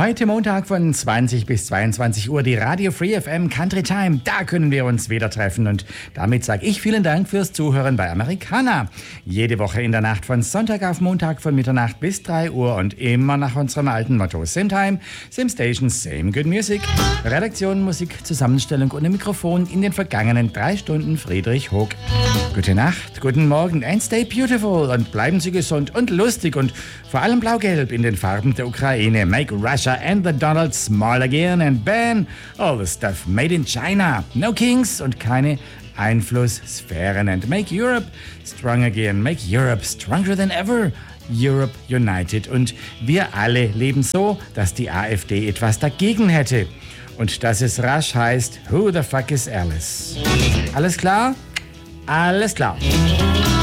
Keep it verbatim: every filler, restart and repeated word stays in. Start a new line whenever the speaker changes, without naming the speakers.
Heute Montag von zwanzig bis zweiundzwanzig Uhr die Radio Free F M Country Time. Da können wir uns wieder treffen und damit sage ich vielen Dank fürs Zuhören bei Americana. Jede Woche in der Nacht von Sonntag auf Montag von Mitternacht bis drei Uhr und immer nach unserem alten Motto Same Time, Same Station, Same Good Music. Redaktion, Musik, Zusammenstellung und im Mikrofon in den vergangenen drei Stunden Friedrich Hoog. Gute Nacht, guten Morgen and stay beautiful und bleiben Sie gesund und lustig und vor allem blau-gelb in den Farben der Ukraine. Make Russia and the Donald small again and ban all the stuff made in China. No kings und keine Einflusssphären. And make Europe strong again. Make Europe stronger than ever. Europe united. Und wir alle leben so, dass die AfD etwas dagegen hätte. Und dass es rasch heißt, who the fuck is Alice? Alles klar? Alles klar.